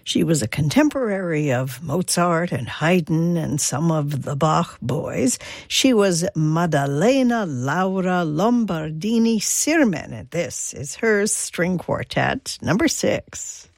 She was a contemporary of Mozart and Haydn and some of the Bach boys. She was Maddalena Laura Lombardini Sirmen. And this is her string quartet, number 6.